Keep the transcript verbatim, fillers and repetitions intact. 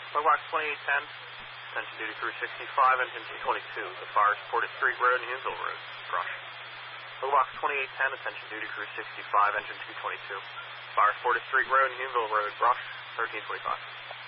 Logbox twenty-eight ten, attention duty crew sixty-five, engine two twenty-two. The fire supported Street Road and Hughesville Road. Brush. Logbox twenty-eight ten, attention duty crew sixty-five, engine two twenty-two. Fire supported Street Road and Hughesville Road. Brush, thirteen twenty-five.